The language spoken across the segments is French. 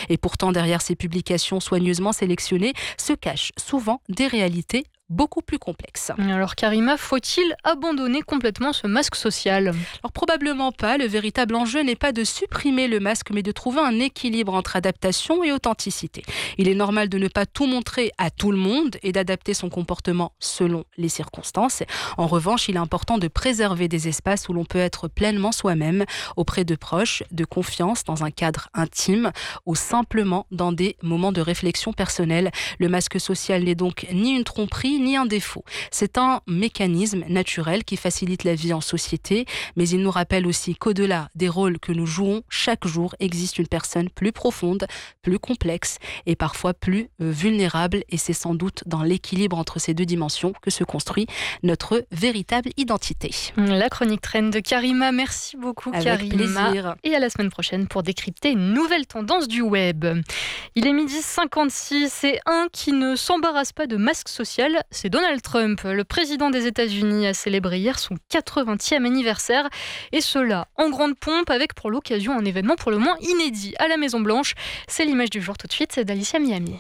Et pourtant, derrière ces publications soigneusement sélectionnées, se cachent souvent des réalités beaucoup plus complexe. Alors Karima, faut-il abandonner complètement ce masque social ? Alors probablement pas. Le véritable enjeu n'est pas de supprimer le masque, mais de trouver un équilibre entre adaptation et authenticité. Il est normal de ne pas tout montrer à tout le monde et d'adapter son comportement selon les circonstances. En revanche, il est important de préserver des espaces où l'on peut être pleinement soi-même, auprès de proches, de confiance, dans un cadre intime ou simplement dans des moments de réflexion personnelle. Le masque social n'est donc ni une tromperie, ni un défaut. C'est un mécanisme naturel qui facilite la vie en société, mais il nous rappelle aussi qu'au-delà des rôles que nous jouons chaque jour, existe une personne plus profonde, plus complexe et parfois plus vulnérable. Et c'est sans doute dans l'équilibre entre ces deux dimensions que se construit notre véritable identité. La chronique Trend de Karima. Merci beaucoup Avec Karima. plaisir. Et à la semaine prochaine pour décrypter une nouvelle tendance du web. Il est 12h56 et un qui ne s'embarrasse pas de masque social, c'est Donald Trump. Le président des États-Unis a célébré hier son 80e anniversaire et cela en grande pompe avec pour l'occasion un événement pour le moins inédit à la Maison-Blanche. C'est l'image du jour tout de suite, c'est d'Alicia Miami.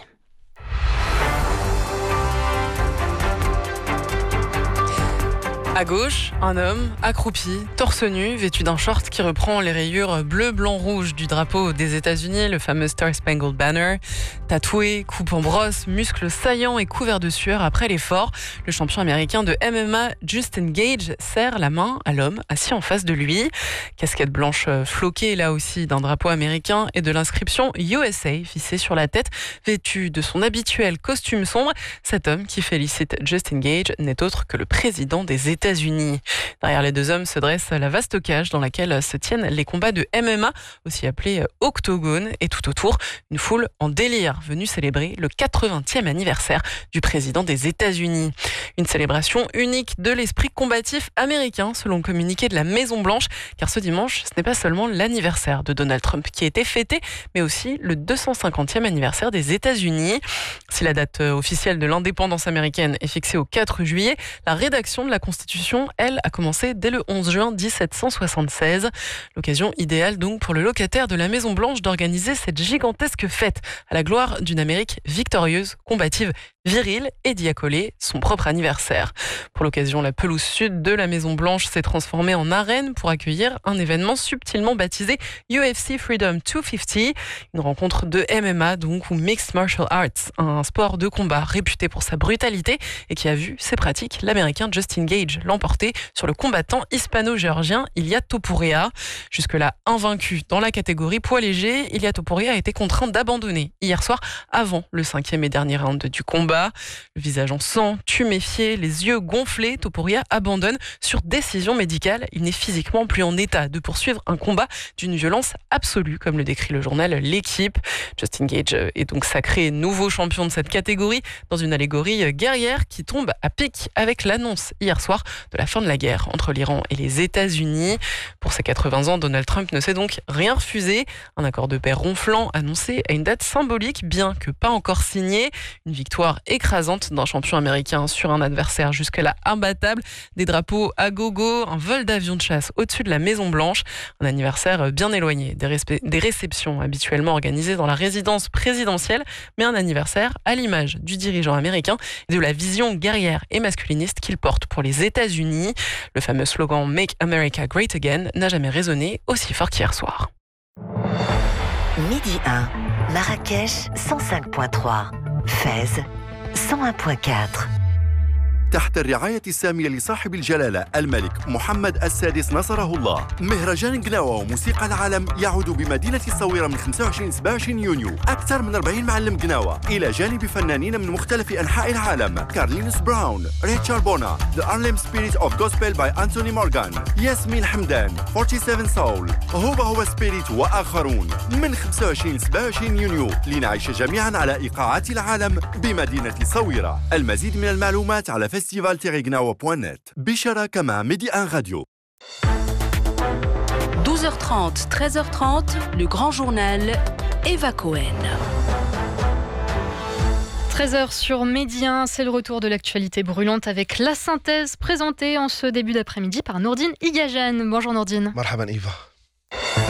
À gauche, un homme accroupi, torse nu, vêtu d'un short qui reprend les rayures bleu, blanc, rouge du drapeau des États-Unis, le fameux Star Spangled Banner. Tatoué, coupe en brosse, muscles saillants et couvert de sueur après l'effort, le champion américain de MMA Justin Gage serre la main à l'homme assis en face de lui. Casquette blanche floquée là aussi d'un drapeau américain et de l'inscription USA vissée sur la tête, vêtu de son habituel costume sombre, cet homme qui félicite Justin Gage n'est autre que le président des États-Unis. Derrière les deux hommes se dresse la vaste cage dans laquelle se tiennent les combats de MMA, aussi appelés octogones, et tout autour, une foule en délire venue célébrer le 80e anniversaire du président des États-Unis. Une célébration unique de l'esprit combatif américain, selon le communiqué de la Maison-Blanche, car ce dimanche, ce n'est pas seulement l'anniversaire de Donald Trump qui a été fêté, mais aussi le 250e anniversaire des États-Unis. Si la date officielle de l'indépendance américaine est fixée au 4 juillet, la rédaction de la Constitution, elle, a commencé dès le 11 juin 1776. L'occasion idéale donc pour le locataire de la Maison-Blanche d'organiser cette gigantesque fête à la gloire d'une Amérique victorieuse, combative, virile et d'y accoler son propre anniversaire. Pour l'occasion, la pelouse sud de la Maison-Blanche s'est transformée en arène pour accueillir un événement subtilement baptisé UFC Freedom 250, une rencontre de MMA donc ou Mixed Martial Arts, un sport de combat réputé pour sa brutalité et qui a vu ses pratiques l'Américain Justin Gage l'emporter sur le combattant hispano-géorgien Ilia Topuria. Jusque-là invaincu dans la catégorie poids léger, Ilia Topuria a été contraint d'abandonner hier soir avant le 5e et dernier round du combat. Le visage en sang, tuméfié, les yeux gonflés, Topuria abandonne sur décision médicale. Il n'est physiquement plus en état de poursuivre un combat d'une violence absolue, comme le décrit le journal L'Équipe. Justin Gage est donc sacré nouveau champion de cette catégorie dans une allégorie guerrière qui tombe à pic avec l'annonce hier soir de la fin de la guerre entre l'Iran et les États-Unis. Pour ses 80 ans, Donald Trump ne s'est donc rien refusé. Un accord de paix ronflant annoncé à une date symbolique, bien que pas encore signé. Une victoire écrasante d'un champion américain sur un adversaire jusque-là imbattable. Des drapeaux à gogo, un vol d'avion de chasse au-dessus de la Maison-Blanche. Un anniversaire bien éloigné des réceptions habituellement organisées dans la résidence présidentielle, mais un anniversaire à l'image du dirigeant américain et de la vision guerrière et masculiniste qu'il porte pour les États-Unis. Le fameux slogan « Make America Great Again » n'a jamais résonné aussi fort qu'hier soir. Midi 1, Marrakech 105.3, Fès 101.4. تحت الرعاية السامية لصاحب الجلالة الملك محمد السادس نصره الله، مهرجان قناوة وموسيقى العالم يعود بمدينة الصويرة من 25-27 يونيو. أكثر من 40 معلم قناوة إلى جانب فنانين من مختلف أنحاء العالم: كارلينوس براون، ريتشارد بونا، The Harlem Spirit of Gospel by Anthony Morgan، ياسمين حمدان، 47 Soul، هو سبيريت وآخرون. من 25-27 يونيو لنعيش جميعا على إيقاعات العالم بمدينة الصويرة. المزيد من المعلومات على festival-gnawa.net. بشراكة مع ميدي ان راديو. 12h30, 13h30, le grand journal Eva Cohen. 13h sur Midi 1, c'est le retour de l'actualité brûlante avec la synthèse présentée en ce début d'après-midi par Nourdine Igajan. Bonjour Nourdine. Marhaban Eva.